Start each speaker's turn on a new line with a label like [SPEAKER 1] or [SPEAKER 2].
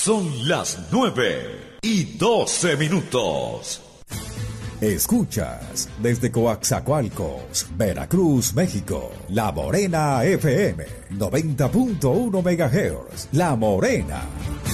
[SPEAKER 1] Son las 9:12.
[SPEAKER 2] Escuchas desde Coaxacualcos, Veracruz, México, La Morena FM, 90.1 MHz. La Morena.